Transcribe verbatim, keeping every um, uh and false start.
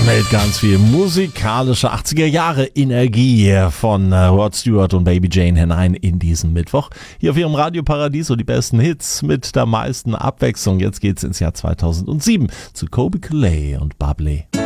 Mit ganz viel musikalischer achtziger Jahre Energie von Rod Stewart und Baby Jane hinein in diesen Mittwoch. Hier auf ihrem Radio Paradiso die besten Hits mit der meisten Abwechslung. Jetzt geht's ins Jahr zweitausendsieben zu Colbie Caillat und Bubbly.